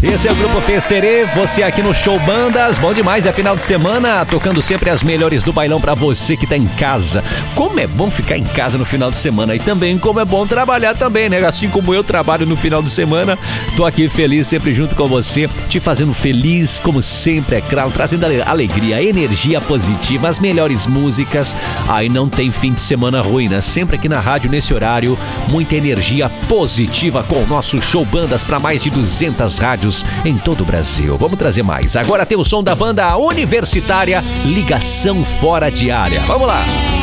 Esse é o Grupo Festerê, você aqui no Show Bandas, bom demais, é final de semana, tocando sempre as melhores do bailão pra você que tá em casa. Como é bom ficar em casa no final de semana e também como é bom trabalhar também, né? Assim como eu trabalho no final de semana, tô aqui feliz, sempre junto com você, te fazendo feliz, como sempre, é claro, trazendo alegria, energia positiva, as melhores músicas. Aí não tem fim de semana ruim, né? Sempre aqui na rádio, nesse horário, muita energia positiva com o nosso Show Bandas pra mais de 200 rádios em todo o Brasil. Vamos trazer mais. Agora tem o som da banda universitária Ligação Fora de Área. Vamos lá!